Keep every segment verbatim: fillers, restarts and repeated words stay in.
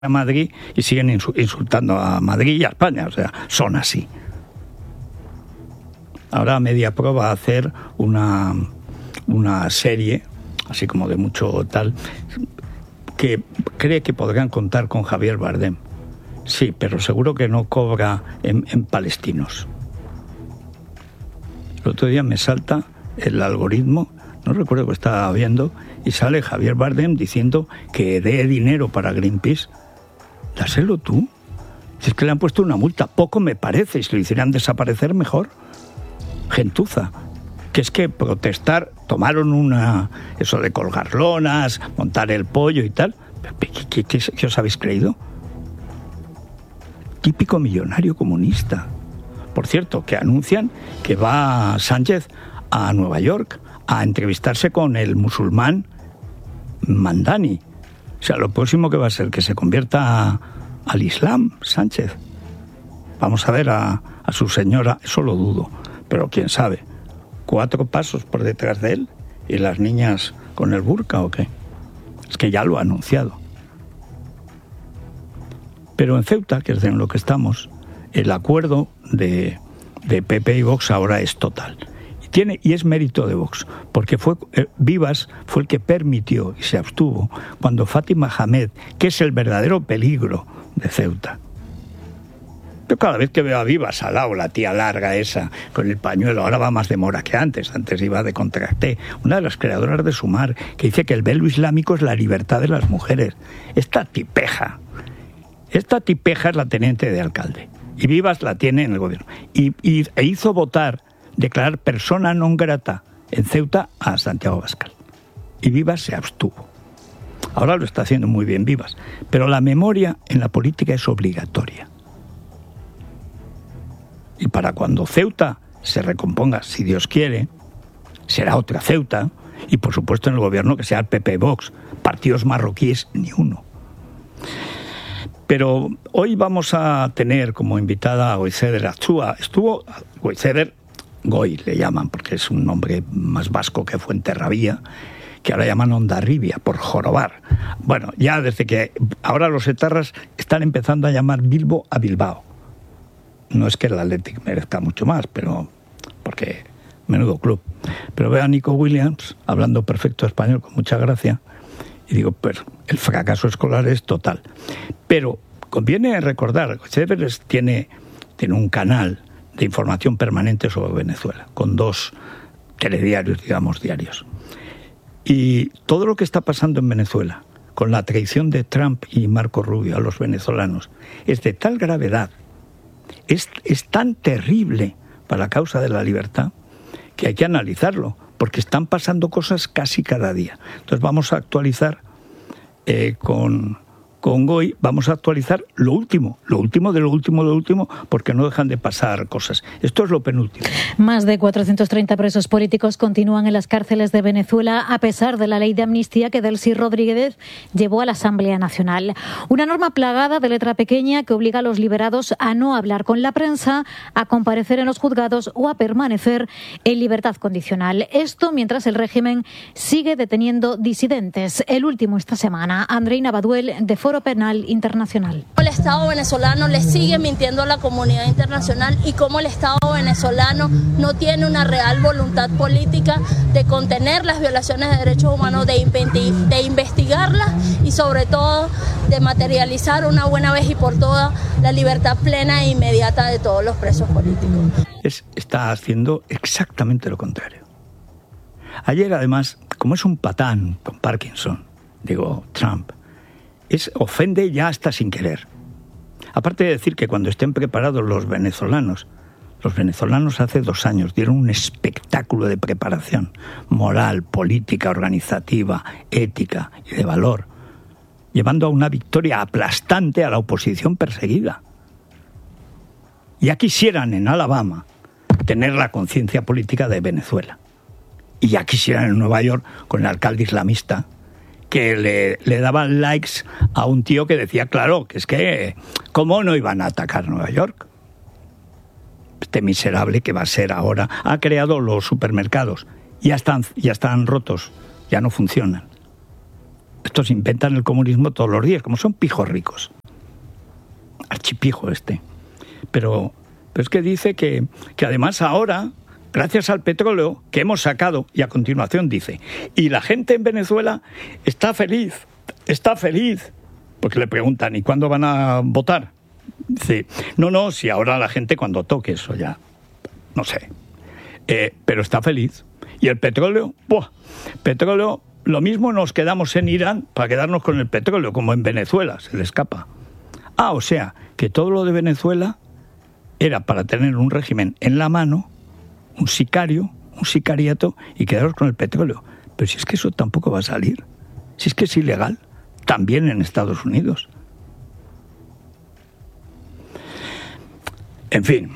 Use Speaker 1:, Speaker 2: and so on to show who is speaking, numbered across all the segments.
Speaker 1: a Madrid y siguen insultando a Madrid y a España, o sea, son así. Ahora Mediapro va a hacer una, una serie, así como de mucho tal, que cree que podrán contar con Javier Bardem. Sí, pero seguro que no cobra en, en palestinos. El otro día me salta el algoritmo, no recuerdo que estaba viendo, y sale Javier Bardem diciendo que dé dinero para Greenpeace. Dáselo tú. Si es que le han puesto una multa, poco me parece, y si lo hicieran desaparecer mejor. Gentuza. Que es que protestar, tomaron una, eso de colgar lonas, montar el pollo y tal. ¿Qué, qué, qué, qué os habéis creído? Típico millonario comunista. Por cierto, que anuncian que va Sánchez a Nueva York a entrevistarse con el musulmán Mandani. O sea, lo próximo que va a ser que se convierta a, al Islam, Sánchez. Vamos a ver a, a su señora, eso lo dudo, pero quién sabe. Cuatro pasos por detrás de él y las niñas con el burka, ¿o qué? Es que ya lo ha anunciado. Pero en Ceuta, que es en lo que estamos, el acuerdo de, de P P y Vox ahora es total. Tiene, y es mérito de Vox, porque fue eh, Vivas fue el que permitió y se abstuvo cuando Fátima Hamed, que es el verdadero peligro de Ceuta. Yo cada vez que veo a Vivas al lado, la tía larga esa, con el pañuelo, ahora va más de mora que antes, antes iba de contracté, una de las creadoras de Sumar, que dice que el velo islámico es la libertad de las mujeres. Esta tipeja, esta tipeja es la teniente de alcalde, y Vivas la tiene en el gobierno, y, y e hizo votar declarar persona non grata en Ceuta a Santiago Abascal. Y Vivas se abstuvo. Ahora lo está haciendo muy bien Vivas. Pero la memoria en la política es obligatoria. Y para cuando Ceuta se recomponga, si Dios quiere, será otra Ceuta. Y por supuesto en el gobierno que sea el P P Vox. Partidos marroquíes ni uno. Pero hoy vamos a tener como invitada a Goizeder Azúa. Estuvo Goizeder Goy le llaman, porque es un nombre más vasco que Fuenterrabía, que ahora llaman Hondarribia, por jorobar. Bueno, ya desde que ahora los etarras están empezando a llamar Bilbo a Bilbao. No es que el Athletic merezca mucho más, pero porque menudo club. Pero veo a Nico Williams hablando perfecto español con mucha gracia y digo, pues el fracaso escolar es total. Pero conviene recordar que Severus tiene, tiene un canal de información permanente sobre Venezuela, con dos telediarios, digamos, diarios. Y todo lo que está pasando en Venezuela, con la traición de Trump y Marco Rubio a los venezolanos, es de tal gravedad, es, es tan terrible para la causa de la libertad, que hay que analizarlo, porque están pasando cosas casi cada día. Entonces vamos a actualizar eh, con... Con Goy vamos a actualizar lo último, lo último de lo último de lo último, porque no dejan de pasar cosas. Esto es lo penúltimo.
Speaker 2: Más de cuatrocientos treinta presos políticos continúan en las cárceles de Venezuela a pesar de la ley de amnistía que Delcy Rodríguez llevó a la Asamblea Nacional. Una norma plagada de letra pequeña que obliga a los liberados a no hablar con la prensa, a comparecer en los juzgados o a permanecer en libertad condicional. Esto mientras el régimen sigue deteniendo disidentes. El último esta semana, Andreina Baduel, de Foro Penal Internacional.
Speaker 3: El Estado venezolano le sigue mintiendo a la comunidad internacional y cómo el Estado venezolano no tiene una real voluntad política de contener las violaciones de derechos humanos, de, de investigarlas y sobre todo de materializar una buena vez y por todas la libertad plena e inmediata de todos los presos políticos.
Speaker 1: Es, está haciendo exactamente lo contrario. Ayer además, como es un patán con Parkinson, digo Trump, Es, ofende ya hasta sin querer. Aparte de decir que cuando estén preparados los venezolanos, los venezolanos hace dos años dieron un espectáculo de preparación moral, política, organizativa, ética y de valor, llevando a una victoria aplastante a la oposición perseguida. Ya quisieran en Alabama tener la conciencia política de Venezuela. Y ya quisieran en Nueva York con el alcalde islamista que le, le daban likes a un tío que decía, claro, que es que, ¿cómo no iban a atacar Nueva York? Este miserable que va a ser ahora, ha creado los supermercados, ya están, ya están rotos, ya no funcionan. Estos inventan el comunismo todos los días, como son pijos ricos. Archipijo este. Pero, pero es que dice que, que además ahora, gracias al petróleo que hemos sacado, y a continuación dice, y la gente en Venezuela está feliz, está feliz, porque le preguntan, ¿y cuándo van a votar? Dice, no, no, si ahora la gente cuando toque eso ya, no sé, eh, pero está feliz. Y el petróleo, ¡buah! Petróleo, lo mismo nos quedamos en Irán para quedarnos con el petróleo, como en Venezuela, se le escapa. Ah, o sea, que todo lo de Venezuela era para tener un régimen en la mano, un sicario, un sicariato, y quedaros con el petróleo. Pero si es que eso tampoco va a salir, si es que es ilegal, también en Estados Unidos. En fin,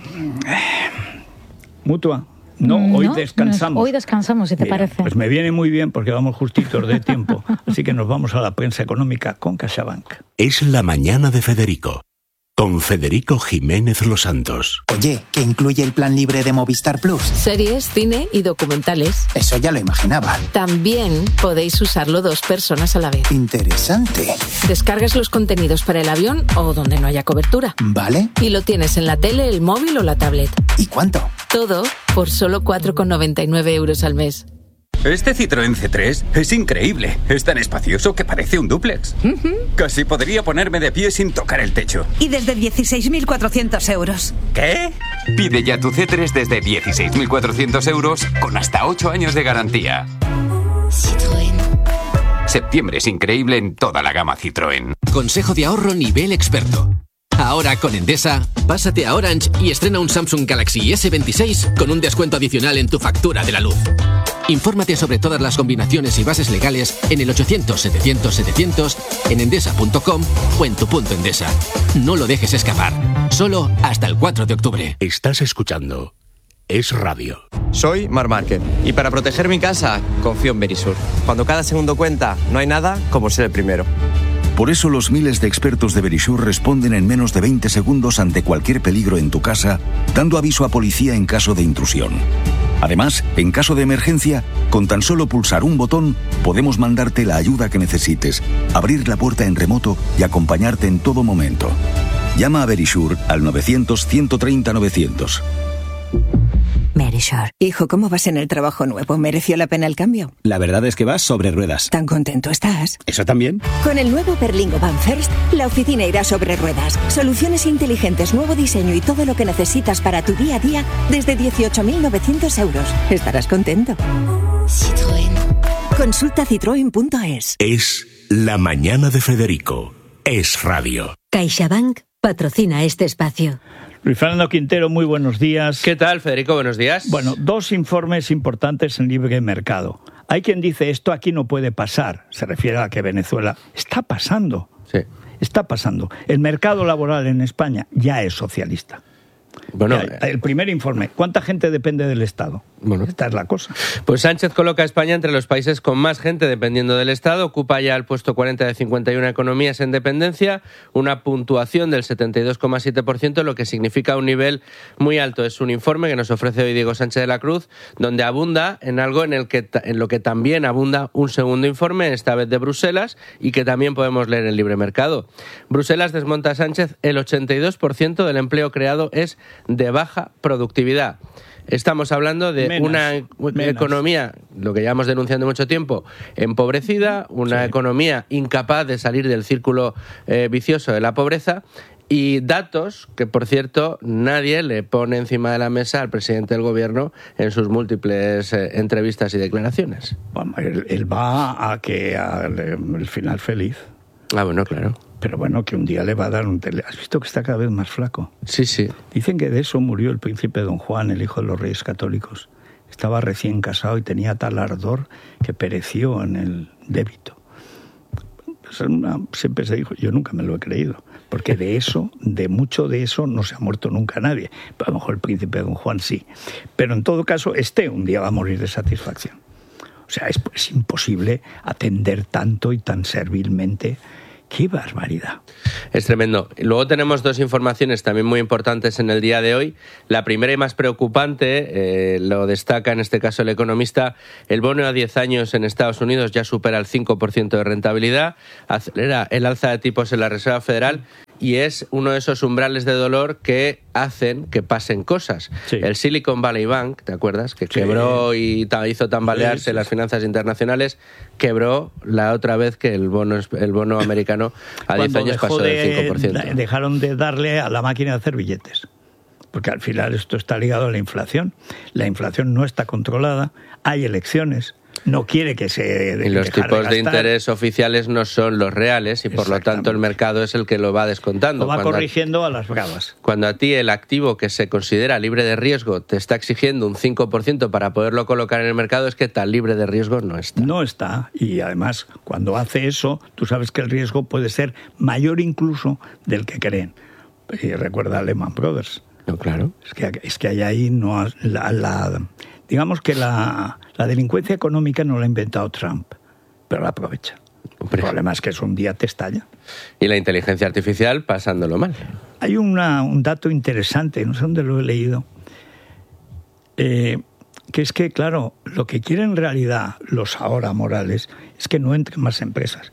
Speaker 1: Mutua, no, hoy no, descansamos.
Speaker 2: Hoy descansamos, si te
Speaker 1: Mira,
Speaker 2: parece.
Speaker 1: Pues me viene muy bien porque vamos justitos de tiempo, así que nos vamos a la prensa económica con CaixaBank.
Speaker 4: Es la mañana de Federico, con Federico Jiménez Los Santos.
Speaker 5: Oye, ¿qué incluye el plan libre de Movistar Plus?
Speaker 6: Series, cine y documentales.
Speaker 5: Eso ya lo imaginaba.
Speaker 6: También podéis usarlo dos personas a la vez.
Speaker 5: Interesante.
Speaker 6: Descargas los contenidos para el avión o donde no haya cobertura.
Speaker 5: ¿Vale?
Speaker 6: Y lo tienes en la tele, el móvil o la tablet.
Speaker 5: ¿Y cuánto?
Speaker 6: Todo por solo cuatro con noventa y nueve euros al mes.
Speaker 7: Este Citroën C tres es increíble. Es tan espacioso que parece un dúplex. Uh-huh. Casi podría ponerme de pie sin tocar el techo.
Speaker 8: Y desde dieciséis mil cuatrocientos euros.
Speaker 7: ¿Qué? Pide ya tu C tres desde dieciséis mil cuatrocientos euros con hasta ocho años de garantía.
Speaker 9: Citroën.
Speaker 7: Septiembre es increíble en toda la gama Citroën.
Speaker 10: Consejo de ahorro nivel experto. Ahora con Endesa, pásate a Orange y estrena un Samsung Galaxy ese veintiséis con un descuento adicional en tu factura de la luz. Infórmate sobre todas las combinaciones y bases legales en el ochocientos setecientos setecientos, en endesa punto com o en tu punto Endesa. No lo dejes escapar. Solo hasta el cuatro de octubre.
Speaker 4: Estás escuchando Es Radio.
Speaker 11: Soy Marc Márquez y para proteger mi casa confío en Verisur. Cuando cada segundo cuenta, no hay nada como ser el primero.
Speaker 12: Por eso los miles de expertos de Verisur responden en menos de veinte segundos ante cualquier peligro en tu casa, dando aviso a policía en caso de intrusión. Además, en caso de emergencia, con tan solo pulsar un botón, podemos mandarte la ayuda que necesites, abrir la puerta en remoto y acompañarte en todo momento. Llama a Verisur al novecientos, ciento treinta, novecientos.
Speaker 8: Verisur. Hijo, ¿cómo vas en el trabajo nuevo? ¿Mereció la pena el cambio?
Speaker 13: La verdad es que vas sobre ruedas.
Speaker 8: ¿Tan contento estás?
Speaker 13: ¿Eso también?
Speaker 8: Con el nuevo Berlingo Van First, la oficina irá sobre ruedas. Soluciones inteligentes, nuevo diseño y todo lo que necesitas para tu día a día desde dieciocho mil novecientos euros. Estarás contento.
Speaker 9: Citroën.
Speaker 8: Consulta citroen punto es.
Speaker 4: Es la mañana de Federico. Es Radio.
Speaker 14: CaixaBank patrocina este espacio.
Speaker 1: Luis Fernando Quintero, muy buenos días.
Speaker 15: ¿Qué tal, Federico? Buenos días.
Speaker 1: Bueno, dos informes importantes en libre mercado. Hay quien dice, esto aquí no puede pasar. Se refiere a que Venezuela está pasando.
Speaker 15: Sí.
Speaker 1: Está pasando. El mercado laboral en España ya es socialista.
Speaker 15: Bueno,
Speaker 1: ya, el primer informe, ¿cuánta gente depende del Estado?
Speaker 15: Bueno,
Speaker 1: esta es la cosa.
Speaker 15: Pues Sánchez coloca a España entre los países con más gente dependiendo del Estado, ocupa ya el puesto cuarenta de cincuenta y una economías en dependencia, una puntuación del setenta y dos coma siete por ciento, lo que significa un nivel muy alto. Es un informe que nos ofrece hoy Diego Sánchez de la Cruz, donde abunda en algo en, el que, en lo que también abunda un segundo informe, esta vez de Bruselas, y que también podemos leer en Libre Mercado. Bruselas desmonta a Sánchez, el ochenta y dos por ciento del empleo creado es de baja productividad. Estamos hablando de menos, una menos. economía, lo que llevamos denunciando mucho tiempo, empobrecida, una sí. economía incapaz de salir del círculo eh, vicioso de la pobreza, y datos que, por cierto, nadie le pone encima de la mesa al presidente del gobierno en sus múltiples eh, entrevistas y declaraciones.
Speaker 1: Bueno, él, él va a que al el final feliz.
Speaker 15: Ah, bueno, claro.
Speaker 1: Pero bueno, que un día le va a dar un tele... ¿Has visto que está cada vez más flaco?
Speaker 15: Sí, sí.
Speaker 1: Dicen que de eso murió el príncipe Don Juan, el hijo de los reyes católicos. Estaba recién casado y tenía tal ardor que pereció en el débito. Pues una, siempre se dijo, yo nunca me lo he creído, porque de eso, de mucho de eso, no se ha muerto nunca nadie. A lo mejor el príncipe Don Juan sí. Pero en todo caso, este un día va a morir de satisfacción. O sea, es, es imposible atender tanto y tan servilmente ¡Qué barbaridad!
Speaker 15: Es tremendo. Luego tenemos dos informaciones también muy importantes en el día de hoy. La primera y más preocupante, eh, lo destaca en este caso el economista, el bono a diez años en Estados Unidos ya supera el cinco por ciento de rentabilidad, acelera el alza de tipos en la Reserva Federal y es uno de esos umbrales de dolor que hacen que pasen cosas. Sí. El Silicon Valley Bank, ¿te acuerdas? Que sí. quebró y hizo tambalearse sí, sí. las finanzas internacionales, quebró la otra vez que el bono, el bono americano a diez años pasó
Speaker 1: de,
Speaker 15: del cinco por ciento.
Speaker 1: Dejaron de darle a la máquina de hacer billetes, porque al final esto está ligado a la inflación. La inflación no está controlada, hay elecciones, no quiere que se...
Speaker 15: Y los tipos de, de interés oficiales no son los reales y por lo tanto el mercado es el que lo va descontando.
Speaker 1: Lo va
Speaker 15: cuando
Speaker 1: corrigiendo
Speaker 15: a,
Speaker 1: a las bravas.
Speaker 15: Cuando a ti el activo que se considera libre de riesgo te está exigiendo un cinco por ciento para poderlo colocar en el mercado, es que tan libre de riesgo no está.
Speaker 1: No está, y además cuando hace eso, tú sabes que el riesgo puede ser mayor incluso del que creen. Y recuerda a Lehman Brothers.
Speaker 15: No, claro.
Speaker 1: Es que, es que hay ahí no la, la digamos que la, la delincuencia económica no la ha inventado Trump, pero la aprovecha. Hombre. El problema es que eso un día te estalla.
Speaker 15: Y la inteligencia artificial pasándolo mal.
Speaker 1: Hay una, un dato interesante, no sé dónde lo he leído, eh, que es que, claro, lo que quieren en realidad los ahora Morales es que no entren más empresas.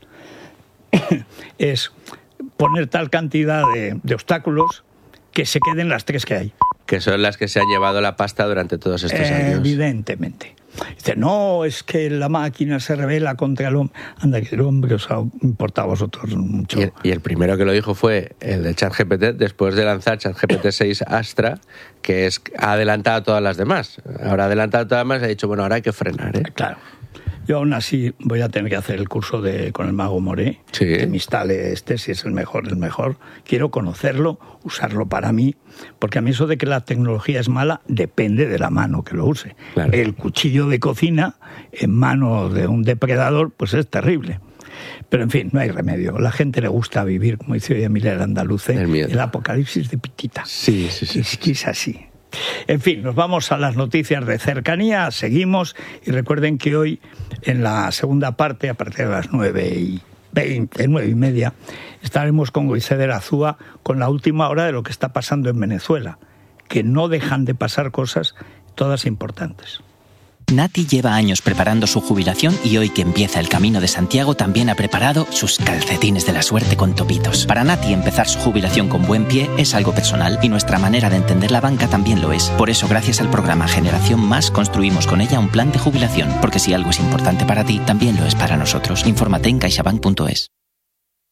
Speaker 1: Es poner tal cantidad de, de obstáculos que se queden las tres que hay.
Speaker 15: Que son las que se han llevado la pasta durante todos estos
Speaker 1: eh,
Speaker 15: años.
Speaker 1: Evidentemente. Dice, no, es que la máquina se rebela contra el hombre. Anda, que el hombre os ha importado a vosotros mucho.
Speaker 15: Y el, y el primero que lo dijo fue el de ChatGPT, después de lanzar ChatGPT seis Astra, que es ha adelantado a todas las demás. Ahora ha adelantado a todas las demás y ha dicho, bueno, ahora hay que frenar, ¿eh?
Speaker 1: Claro. Yo aún así voy a tener que hacer el curso de con el mago Moré,
Speaker 15: sí.
Speaker 1: que me instale este, si es el mejor, el mejor. Quiero conocerlo, usarlo para mí, porque a mí eso de que la tecnología es mala depende de la mano que lo use.
Speaker 15: Claro.
Speaker 1: El cuchillo de cocina en manos de un depredador, pues es terrible. Pero en fin, no hay remedio. La gente le gusta vivir, como dice hoy Emilia Landaluce, el, el apocalipsis de Pitita.
Speaker 15: Sí, sí, sí.
Speaker 1: Es que es así. En fin, nos vamos a las noticias de cercanía, seguimos y recuerden que hoy en la segunda parte, a partir de las nueve y veinte, nueve y media, estaremos con Goizeder Azúa con la última hora de lo que está pasando en Venezuela, que no dejan de pasar cosas, todas importantes.
Speaker 16: Nati lleva años preparando su jubilación y hoy que empieza el Camino de Santiago también ha preparado sus calcetines de la suerte con topitos. Para Nati empezar su jubilación con buen pie es algo personal y nuestra manera de entender la banca también lo es. Por eso gracias al programa Generación Más construimos con ella un plan de jubilación, porque si algo es importante para ti, también lo es para nosotros. Infórmate en caixabank punto es.